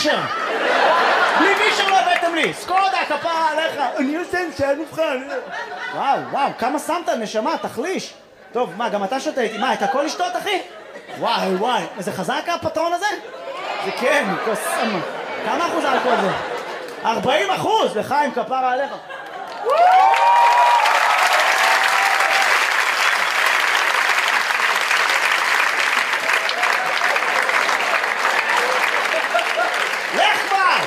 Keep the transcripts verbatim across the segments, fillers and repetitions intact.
וישר. בלי וישר לא הבאתם לי. סקודה, כפרה עליך. אני עושה עם שעה נבחן. וואו, וואו, כמה שמת, נשמה, תחליש. טוב, מה, גם אתה שותה איתי? מה, את הכל לשתות, אחי? וואי, וואי. זה חזק הפטרון הזה? זה כן, קוסם. כמה אחוז אלכוהול זה? ארבעים אחוז, לחיים, כפרה עליך. לך כבר!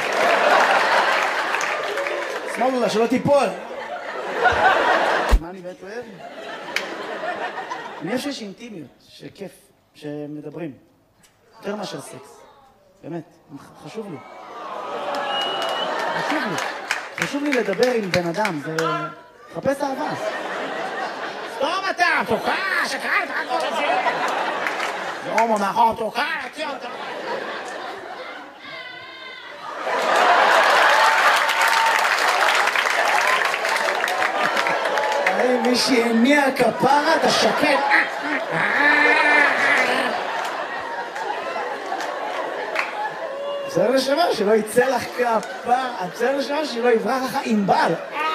שמאלו לה, שלא תיפול. מה אני באמת אוהב? אני חושב שיש אינטימיות, שכיף, שמדברים. יותר מאשר סקס. באמת, חשוב לי. חשוב לי. חשוב לי לדבר עם בן אדם, זה... חפש אהבה. סתום אתה, תוקע, שקרן, תחכו את זה. זה הומו מאחור, תוקע, תציע אותה. מי שהניע כפרה, אתה שקט. בסדר לשמה שלא יצא לך כפרה, בסדר לשמה שלא יברח לך עם בל.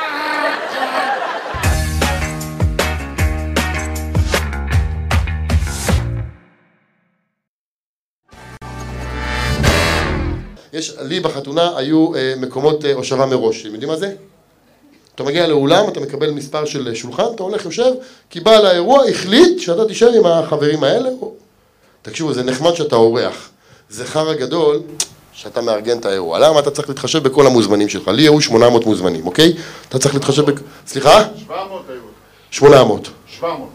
יש, לי בחתונה היו אה, מקומות אה, הושבה מראש, אתם יודעים מה זה? אתה מגיע לאולם, אתה מקבל מספר של שולחן, אתה הולך יושב, כי בעל האירוע החליט שאתה תישאר עם החברים האלה. תקשיבו, זה נחמד שאתה אורח. זה חרא גדול שאתה מארגן את האירוע. למה? אתה צריך להתחשב בכל המוזמנים שלך. לי היו שמונה מאות מוזמנים, אוקיי? אתה צריך להתחשב בכ... סליחה? שבע מאות היו. שמונה מאות. שבע מאות.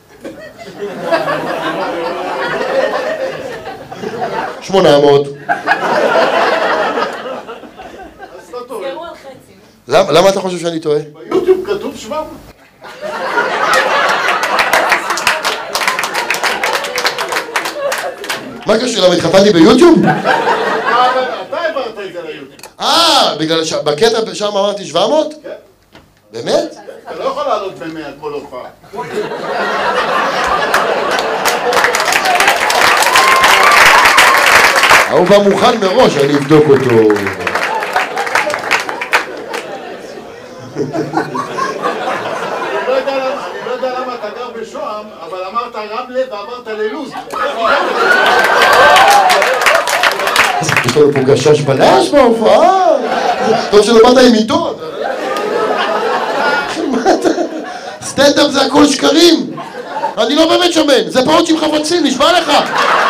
שמונה מאות. למה, למה אתה חושב שאני טועה? ביוטיוב כתוב שבע מאות. מה קשור? למה התחתנתי ביוטיוב? אתה העברת את זה ליוטיוב. אה, בגלל שבקטע שם אמרתי שבע מאות? כן. באמת? אתה לא יכול לעלות במאה כל הופעה. הוא בא מוכן מראש, אני אבדוק אותו. אני לא יודע למה אתה גר בשוהם, אבל אמרת רמלה ואמרת ללוז. יש לנו פה גשש בלש בהופעה. טוב שלא באת עם עיתון. סטנדאפ זה הכל שקרים. אני לא באמת שמן, זה פעות עם חבצים, נשמע לך.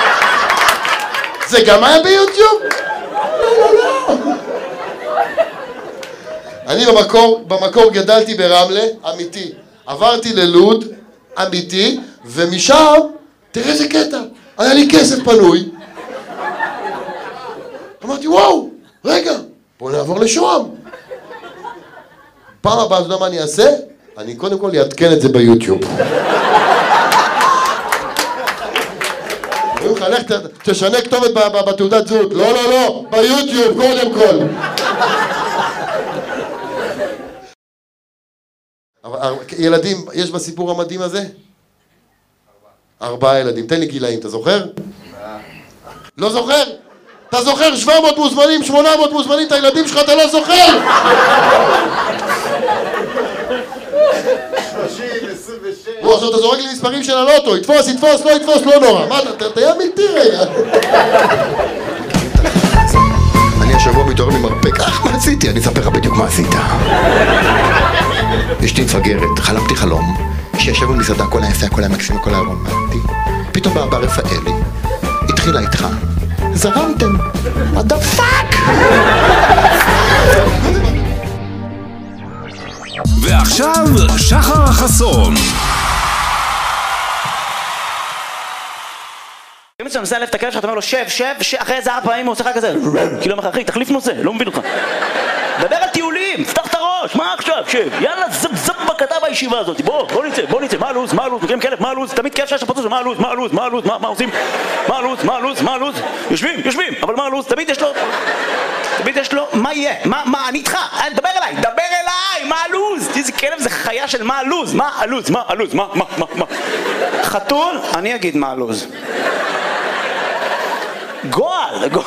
זה גם היה ביוטיוב? לא, לא, לא. אני במקור, במקור גדלתי ברמלה, אמיתי. עברתי ללוד, אמיתי, ומשם, תראה איזה קטע, היה לי כסף פנוי. אמרתי, וואו, רגע, בוא נעבור לשוהם. פעם הבאה, אתה יודע מה אני אעשה? אני קודם כל אעדכן את זה ביוטיוב. אומרים לך, לך תשנה כתובת בתעודת זהות. לא, לא, לא, ביוטיוב קודם כל. ילדים, יש בסיפור המדהים הזה? ארבעה ילדים. תן לי גילאים, אתה זוכר? לא זוכר? אתה זוכר שבע מאות מוזמנים, שמונה מאות מוזמנים, את הילדים שלך אתה לא זוכר? שלושים, עשרים ושש. הוא עכשיו אתה זורק לי מספרים של הלוטו, יתפוס, יתפוס, לא יתפוס, לא נורא. מה אתה, אתה אמיתי רגע. אני השבוע מתעורר ממרפק, אך מה עשיתי? אני אספר לך בדיוק מה עשית. אשתי מפגרת, חלמתי חלום, שישב במסעדה, הכל היה יפה, הכל היה מקסים, הכל היה רומנטי. פתאום בא בר רפאלי, התחילה איתך. זרמתם, what the fuck? ועכשיו, שחר החסון. אם אתה נוסע לב את הכלב שאתה אומר לו שב, שב, אחרי איזה ארבע פעמים הוא עושה לך כזה כאילו אומר לך, אחי, תחליף נושא, לא מבין אותך. דבר על טיולים, פתח את הראש, מה עכשיו, שב, יאללה, זב זב בקטע בישיבה הזאת, בוא, בוא נצא, בוא נצא, מה הלו"ז, מה הלו"ז, מכירים כלב, מה הלו"ז, תמיד כלב שיש לפוצץ, מה הלו"ז, מה הלו"ז, מה הלו"ז, מה עושים, מה הלו"ז, מה הלו"ז, מה הלו"ז, יושבים, יושבים, אבל מה הלו"ז, תמיד יש לו, תמיד יש לו, מה יהיה, מה, מה, אני איתך, דבר אליי, דבר אליי, מה הלו"ז, איזה כלב זה חיה של מה הלו"ז, מה הלו"ז, מה הלו"ז, מה, מה, מה, מה, חתול, אני אגיד מה הלו"ז. גועל,